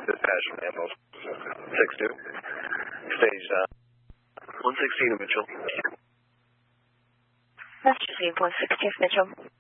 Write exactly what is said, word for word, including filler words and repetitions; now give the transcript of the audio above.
Dispatch from Ambulance six two. Stage uh, one sixteen, Mitchell. That's one sixteen, Mitchell.